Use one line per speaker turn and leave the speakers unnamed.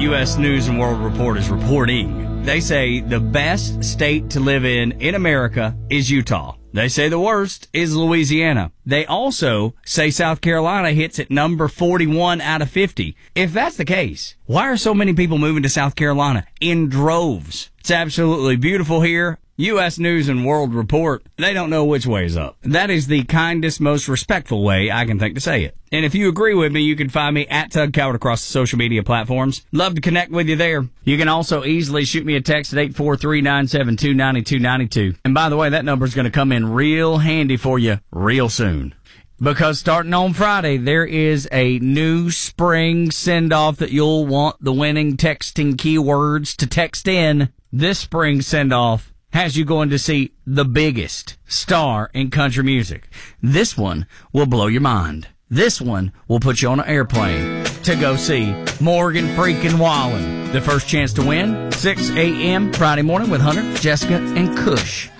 U.S. News and World Report is reporting. They say the best state to live in America is Utah. They say the worst is Louisiana. They also say South Carolina hits at number 41 out of 50. If that's the case, why are so many people moving to South Carolina in droves? It's absolutely beautiful here. U.S. News and World Report, they don't know which way is up. That is the kindest, most respectful way I can think to say it. And if you agree with me, you can find me at Tug Coward across the social media platforms. Love to connect with you there. You can also easily shoot me a text at 843-972-9292. And by the way, that number is going to come in real handy for you real soon. Because starting on Friday, there is a new spring send-off that you'll want the winning texting keywords to text in. This spring send-off has you going to see the biggest star in country music. This one will blow your mind. This one will put you on an airplane to go see Morgan freaking Wallen. The first chance to win, 6 a.m. Friday morning with Hunter, Jessica, and Kush.